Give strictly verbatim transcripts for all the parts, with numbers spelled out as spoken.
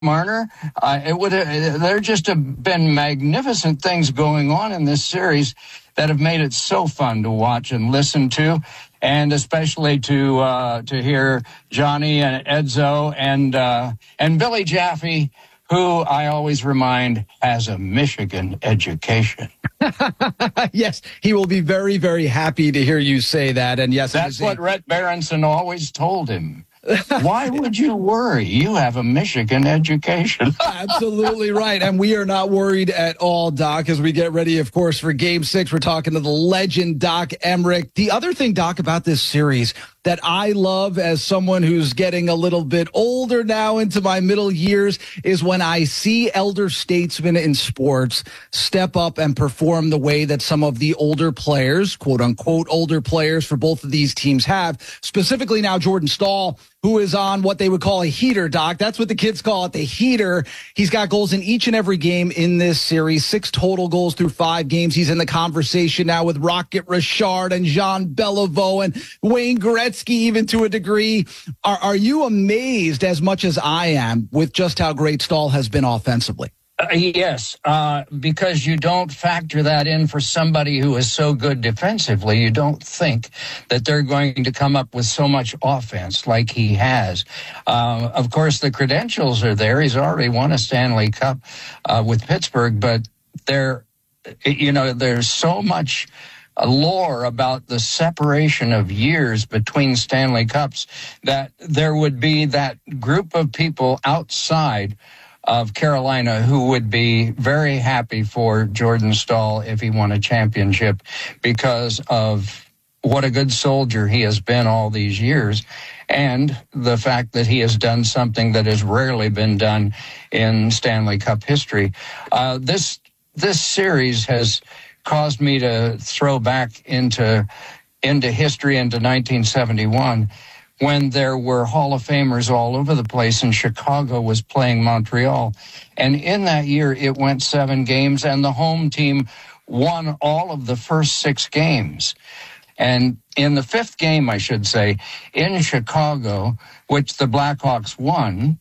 Marner. Uh, it would have, there just have been magnificent things going on in this series that have made it so fun to watch and listen to, and especially to uh, to hear Johnny and Edzo and uh, and Billy Jaffe, who I always remind has a Michigan education. Yes, he will be very, very happy to hear you say that. And yes, that's what Rhett Berenson always told him. Why would you worry? You have a Michigan education. Absolutely right. And we are not worried at all, Doc, as we get ready, of course, for game six. We're talking to the legend, Doc Emrick. The other thing, Doc, about this series that I love as someone who's getting a little bit older now into my middle years is when I see elder statesmen in sports step up and perform the way that some of the older players, quote unquote, older players for both of these teams have. Specifically now, Jordan Staal, who is on what they would call a heater, Doc. That's what the kids call it, the heater. He's got goals in each and every game in this series, six total goals through five games. He's in the conversation now with Rocket Richard and Jean Beliveau and Wayne Gretzky, even to a degree. Are, are you amazed as much as I am with just how great Staal has been offensively? Uh, yes, uh, because you don't factor that in for somebody who is so good defensively. You don't think that they're going to come up with so much offense like he has. Uh, of course, the credentials are there. He's already won a Stanley Cup uh, with Pittsburgh, but there, you know, there's so much lore about the separation of years between Stanley Cups that there would be that group of people outside of Carolina who would be very happy for Jordan Staal if he won a championship because of what a good soldier he has been all these years, and the fact that he has done something that has rarely been done in Stanley Cup history. Uh, this this series has caused me to throw back into into history, into nineteen seventy-one, when there were Hall of Famers all over the place, and Chicago was playing Montreal. And in that year, it went seven games, and the home team won all of the first six games. And in the fifth game, I should say, in Chicago, which the Blackhawks won,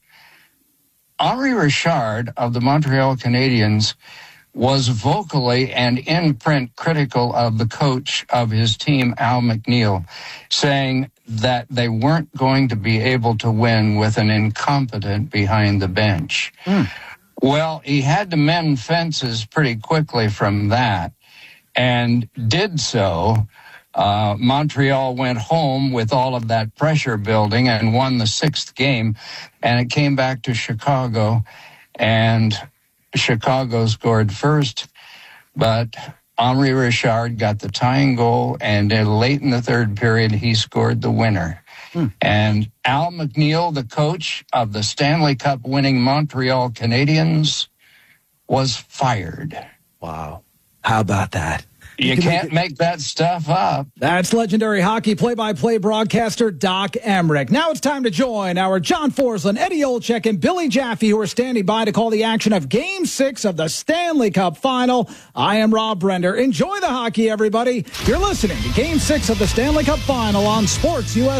Henri Richard of the Montreal Canadiens was vocally and in print critical of the coach of his team, Al McNeil, saying that they weren't going to be able to win with an incompetent behind the bench. Mm. Well, he had to mend fences pretty quickly from that, and did so. Uh, Montreal went home with all of that pressure building and won the sixth game, and it came back to Chicago, and Chicago scored first, but Henri Richard got the tying goal, and late in the third period, he scored the winner. Hmm. And Al McNeil, the coach of the Stanley Cup winning Montreal Canadiens, was fired. Wow. How about that? You, you can't make that stuff up. That's legendary hockey play-by-play broadcaster Doc Emrick. Now it's time to join our John Forslund, Eddie Olczyk, and Billy Jaffe, who are standing by to call the action of Game six of the Stanley Cup Final. I am Rob Brender. Enjoy the hockey, everybody. You're listening to Game six of the Stanley Cup Final on Sports U S A.